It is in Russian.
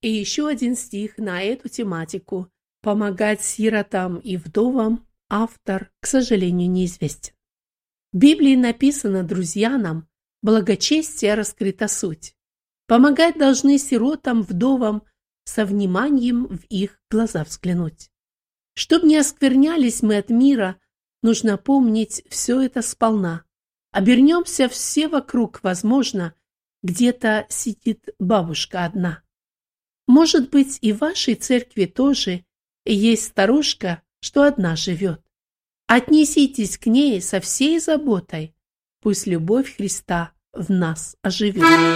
И еще один стих на эту тематику. Помогать сиротам и вдовам автор, к сожалению, неизвестен. В Библии написано, друзья, нам благочестие раскрыта суть. Помогать должны сиротам, вдовам, со вниманием в их глаза взглянуть. Чтоб не осквернялись мы от мира, нужно помнить все это сполна. Обернемся все вокруг, возможно, где-то сидит бабушка одна. Может быть, и в вашей церкви тоже есть старушка, что одна живет. Отнеситесь к ней со всей заботой, пусть любовь Христа в нас оживет.